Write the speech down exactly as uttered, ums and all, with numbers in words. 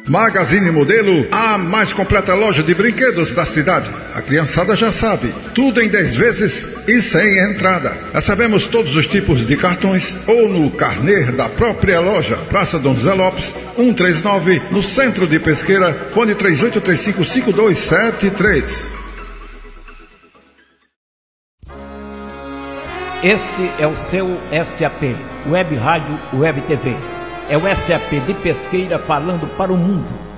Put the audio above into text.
Magazine Modelo, a mais completa loja de brinquedos da cidade. A criançada já sabe, tudo em dez vezes e sem entrada. Recebemos todos os tipos de cartões ou no carnê da própria loja. Praça Dom José Lopes, cento e trinta e nove, no centro de Pesqueira. Fone três oito três cinco, cinco dois sete três. Este é o seu S A P, Web Rádio Web T V. É o S A P de Pesqueira falando para o mundo.